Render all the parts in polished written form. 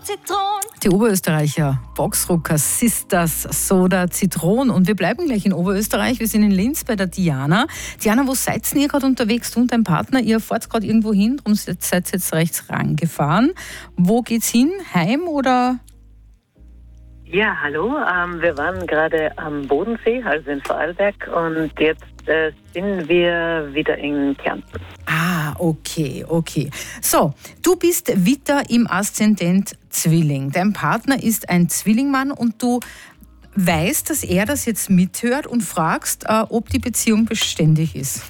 Zitron. Die Oberösterreicher Boxrocker Sisters Soda Zitron. Und wir bleiben gleich in Oberösterreich. Wir sind in Linz bei der Diana. Diana, wo seid ihr gerade unterwegs? Du und dein Partner, ihr fahrt gerade irgendwo hin, darum seid ihr jetzt rechts rangefahren. Wo geht's hin? Heim oder? Ja, hallo. Wir waren gerade am Bodensee, also in Vorarlberg, und jetzt sind wir wieder in Kärnten. Ah, okay. So, du bist Witter im Aszendent Zwilling. Dein Partner ist ein Zwillingmann und du weißt, dass er das jetzt mithört und fragst, ob die Beziehung beständig ist.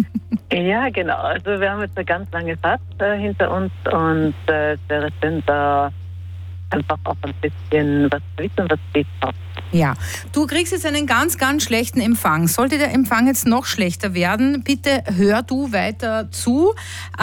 Ja, genau. Also wir haben jetzt eine ganz lange Fahrt hinter uns und es wäre schön, da einfach auch ein bisschen was zu wissen, was geht. Ja, du kriegst jetzt einen ganz, ganz schlechten Empfang. Sollte der Empfang jetzt noch schlechter werden, bitte hör du weiter zu.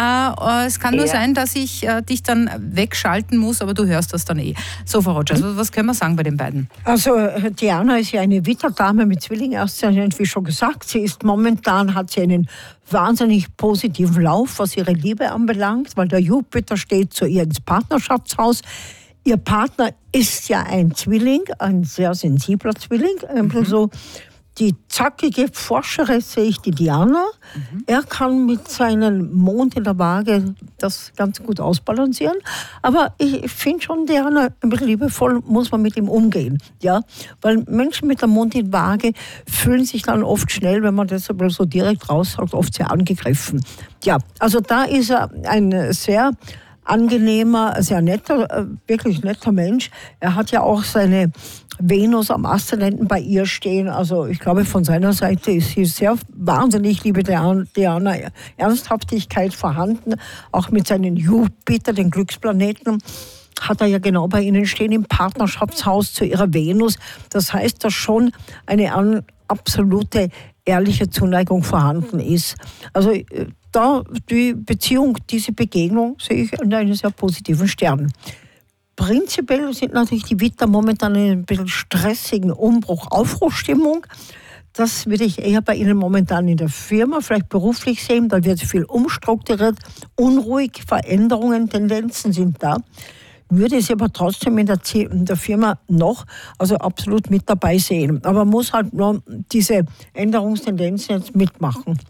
Es kann nur sein, dass ich dich dann wegschalten muss, aber du hörst das dann eh. So, Frau Rogers, was können wir sagen bei den beiden? Also Diana ist ja eine Witterdame mit Zwilling-Aszendent, wie schon gesagt. Sie ist momentan, hat sie einen wahnsinnig positiven Lauf, was ihre Liebe anbelangt, weil der Jupiter steht zu ihr ins Partnerschaftshaus. Ihr Partner ist ja ein Zwilling, ein sehr sensibler Zwilling. Also die zackige Forscherin sehe ich die Diana. Er kann mit seinem Mond in der Waage das ganz gut ausbalancieren. Aber ich finde schon, Diana, ein bisschen liebevoll muss man mit ihm umgehen. Ja? Weil Menschen mit dem Mond in Waage fühlen sich dann oft schnell, wenn man das so direkt raussagt, oft sehr angegriffen. Ja, also da ist er ein sehr angenehmer, sehr netter, wirklich netter Mensch. Er hat ja auch seine Venus am Aszendenten bei ihr stehen. Also ich glaube, von seiner Seite ist hier sehr wahnsinnig, liebe Diana, Ernsthaftigkeit vorhanden. Auch mit seinen Jupiter, den Glücksplaneten, hat er ja genau bei Ihnen stehen im Partnerschaftshaus zu ihrer Venus. Das heißt, dass schon eine absolute ehrliche Zuneigung vorhanden ist. Also da die Beziehung, diese Begegnung sehe ich in einem sehr positiven Stern. Prinzipiell sind natürlich die Witter momentan in ein bisschen stressigen Umbruch-Aufbruchstimmung. Das würde ich eher bei Ihnen momentan in der Firma, vielleicht beruflich sehen. Da wird viel umstrukturiert, unruhig, Veränderungen, Tendenzen sind da. Würde sie aber trotzdem in der Firma noch absolut mit dabei sehen. Aber man muss halt nur diese Änderungstendenzen jetzt mitmachen.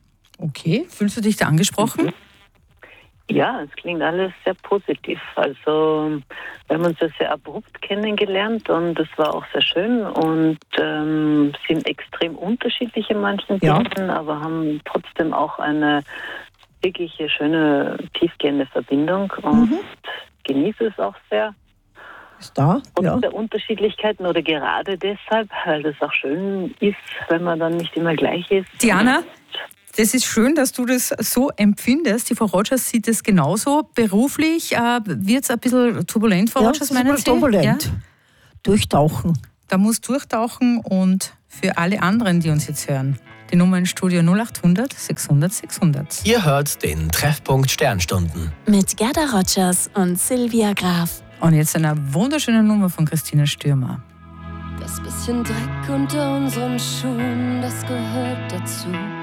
Okay, fühlst du dich da angesprochen? Ja, es klingt alles sehr positiv. Also wir haben uns ja sehr abrupt kennengelernt und das war auch sehr schön und sind extrem unterschiedlich in manchen Dingen, aber haben trotzdem auch eine wirklich schöne, tiefgehende Verbindung und genieße es auch sehr. Ist da? Trotz der Unterschiedlichkeiten oder gerade deshalb, weil das auch schön ist, wenn man dann nicht immer gleich ist. Diana? Das ist schön, dass du das so empfindest. Die Frau Rogers sieht es genauso. Beruflich wird es ein bisschen turbulent, Frau Rogers, meinen Sie? Turbulent. Ja? Durchtauchen. Da muss durchtauchen und für alle anderen, die uns jetzt hören, die Nummer ins Studio 0800 600 600. Ihr hört den Treffpunkt Sternstunden. Mit Gerda Rogers und Silvia Graf. Und jetzt eine wunderschöne Nummer von Christina Stürmer. Das bisschen Dreck unter unseren Schuhen, das gehört dazu.